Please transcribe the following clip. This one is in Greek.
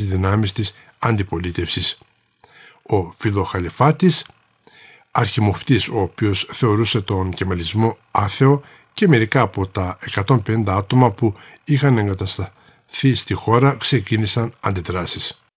δυνάμεις της αντιπολίτευσης. Ο Φιλοχαλιφάτης, αρχιμουφτής ο οποίος θεωρούσε τον κεμαλισμό άθεο, και μερικά από τα 150 άτομα που είχαν εγκατασταθεί στη χώρα ξεκίνησαν αντιδράσεις.